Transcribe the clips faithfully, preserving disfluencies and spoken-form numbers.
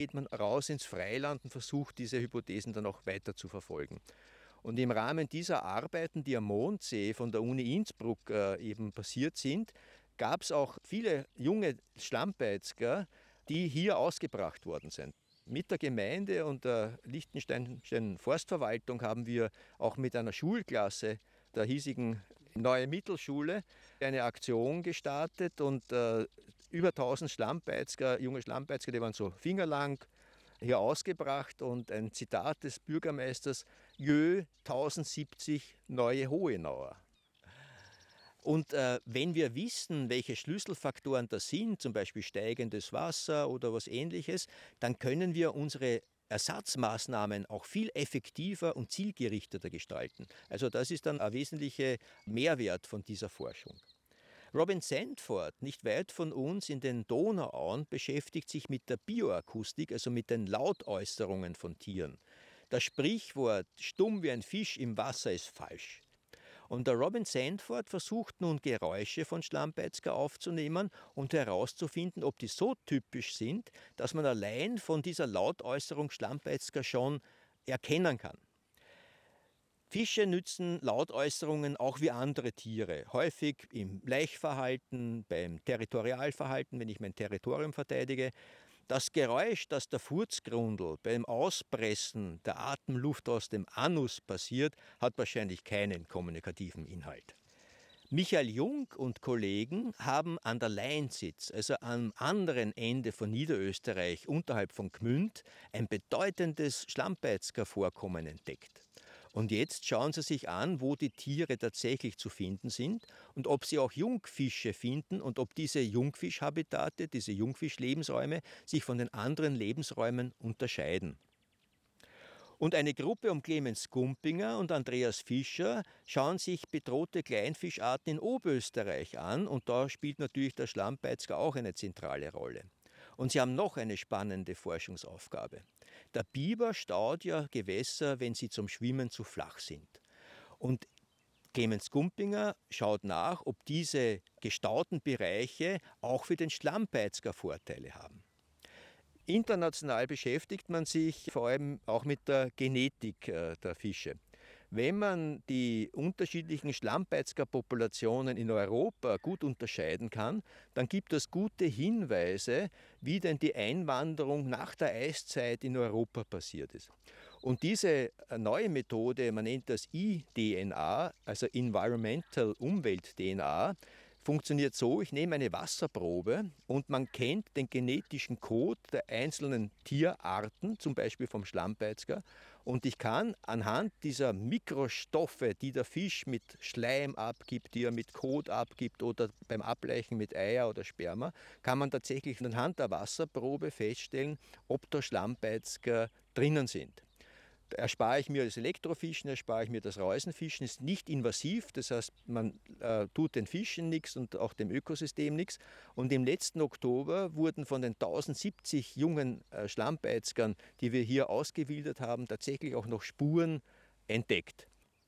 geht man raus ins Freiland und versucht, diese Hypothesen dann auch weiter zu verfolgen. Und im Rahmen dieser Arbeiten, die am Mondsee von der Uni Innsbruck äh, eben passiert sind, gab es auch viele junge Schlammpeitzger, die hier ausgebracht worden sind. Mit der Gemeinde und der Liechtensteinischen Forstverwaltung haben wir auch mit einer Schulklasse der hiesigen Neue Mittelschule eine Aktion gestartet und äh, über tausend Schlammpeitzger, junge Schlammpeitzger, die waren so fingerlang, hier ausgebracht und ein Zitat des Bürgermeisters: Jö, tausendsiebzig neue Hohenauer. Und äh, wenn wir wissen, welche Schlüsselfaktoren das sind, zum Beispiel steigendes Wasser oder was Ähnliches, dann können wir unsere Ersatzmaßnahmen auch viel effektiver und zielgerichteter gestalten. Also das ist dann ein wesentlicher Mehrwert von dieser Forschung. Robin Sandford, nicht weit von uns in den Donauauen, beschäftigt sich mit der Bioakustik, also mit den Lautäußerungen von Tieren. Das Sprichwort „stumm wie ein Fisch im Wasser“ ist falsch. Und der Robin Sandford versucht nun, Geräusche von Schlammpeitzger aufzunehmen und herauszufinden, ob die so typisch sind, dass man allein von dieser Lautäußerung Schlammpeitzger schon erkennen kann. Fische nützen Lautäußerungen auch wie andere Tiere, häufig im Laichverhalten, beim Territorialverhalten, wenn ich mein Territorium verteidige. Das Geräusch, das der Furzgrundel beim Auspressen der Atemluft aus dem Anus passiert, hat wahrscheinlich keinen kommunikativen Inhalt. Michael Jung und Kollegen haben an der Leinsitz, also am anderen Ende von Niederösterreich, unterhalb von Gmünd, ein bedeutendes Schlammpeitzger-Vorkommen entdeckt. Und jetzt schauen Sie sich an, wo die Tiere tatsächlich zu finden sind und ob Sie auch Jungfische finden und ob diese Jungfischhabitate, diese Jungfischlebensräume sich von den anderen Lebensräumen unterscheiden. Und eine Gruppe um Clemens Gumpinger und Andreas Fischer schauen sich bedrohte Kleinfischarten in Oberösterreich an und da spielt natürlich der Schlammpeitzger auch eine zentrale Rolle. Und sie haben noch eine spannende Forschungsaufgabe. Der Biber staut ja Gewässer, wenn sie zum Schwimmen zu flach sind. Und Clemens Gumpinger schaut nach, ob diese gestauten Bereiche auch für den Schlammpeitzger Vorteile haben. International beschäftigt man sich vor allem auch mit der Genetik der Fische. Wenn man die unterschiedlichen Schlammpeitzger-Populationen in Europa gut unterscheiden kann, dann gibt es gute Hinweise, wie denn die Einwanderung nach der Eiszeit in Europa passiert ist. Und diese neue Methode, man nennt das I D N A, also Environmental Umwelt-D N A, funktioniert so: Ich nehme eine Wasserprobe und man kennt den genetischen Code der einzelnen Tierarten, zum Beispiel vom Schlammpeitzger, und ich kann anhand dieser Mikrostoffe, die der Fisch mit Schleim abgibt, die er mit Kot abgibt oder beim Ableichen mit Eier oder Sperma, kann man tatsächlich anhand der Wasserprobe feststellen, ob da Schlammpeitzger drinnen sind. Erspare ich mir das Elektrofischen, erspare ich mir das Reusenfischen, ist nicht invasiv, das heißt, man äh, tut den Fischen nichts und auch dem Ökosystem nichts. Und im letzten Oktober wurden von den tausendsiebzig jungen äh, Schlammpeitzgern, die wir hier ausgewildert haben, tatsächlich auch noch Spuren entdeckt.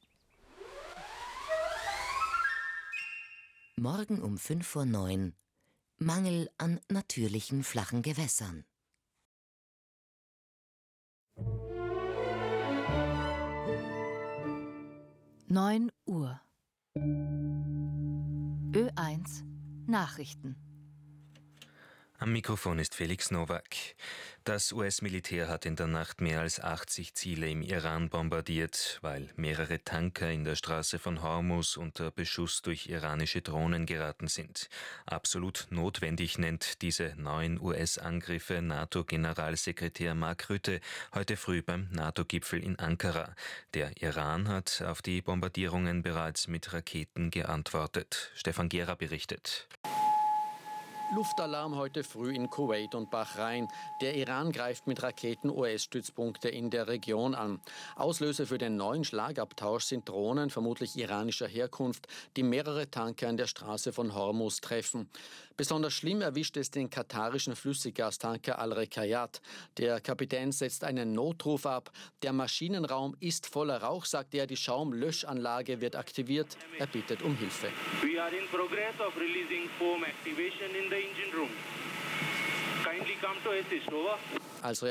Morgen um fünf vor neun. Mangel an natürlichen flachen Gewässern. neun Uhr. Ö eins Nachrichten. Am Mikrofon ist Felix Nowak. Das U S-Militär hat in der Nacht mehr als achtzig Ziele im Iran bombardiert, weil mehrere Tanker in der Straße von Hormuz unter Beschuss durch iranische Drohnen geraten sind. Absolut notwendig nennt diese neuen U S-Angriffe NATO-Generalsekretär Mark Rutte heute früh beim NATO-Gipfel in Ankara. Der Iran hat auf die Bombardierungen bereits mit Raketen geantwortet. Stefan Gera berichtet. Luftalarm heute früh in Kuwait und Bahrain. Der Iran greift mit Raketen U S-Stützpunkte in der Region an. Auslöser für den neuen Schlagabtausch sind Drohnen, vermutlich iranischer Herkunft, die mehrere Tanker an der Straße von Hormuz treffen. Besonders schlimm erwischt es den katarischen Flüssiggastanker Al-Rekayat. Der Kapitän setzt einen Notruf ab. Der Maschinenraum ist voller Rauch, sagt er. Die Schaumlöschanlage wird aktiviert. Er bittet um Hilfe. We are in progress of releasing foam activation in the engine room. Kindly come to assist, over. Als